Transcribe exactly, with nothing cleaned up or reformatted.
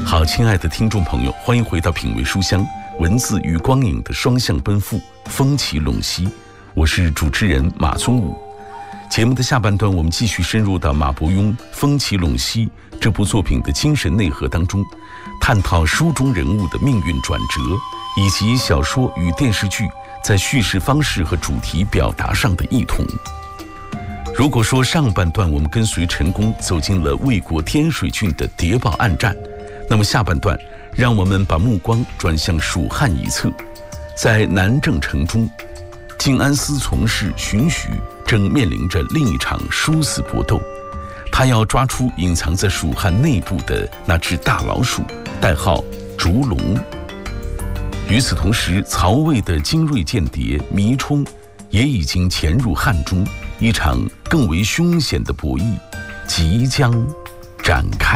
好，亲爱的听众朋友，欢迎回到品味书香，文字与光影的双向奔赴，风起陇西。我是主持人马宗武。节目的下半段，我们继续深入到马伯庸《风起陇西》这部作品的精神内核当中，探讨书中人物的命运转折，以及小说与电视剧在叙事方式和主题表达上的异同。如果说上半段我们跟随陈宫走进了魏国天水郡的谍报暗战，那么下半段让我们把目光转向蜀汉一侧。在南郑城中，晋安司从事荀彧正面临着另一场殊死搏斗，他要抓出隐藏在蜀汉内部的那只大老鼠，代号烛龙。与此同时，曹魏的精锐间谍糜冲也已经潜入汉中，一场更为凶险的博弈即将展开。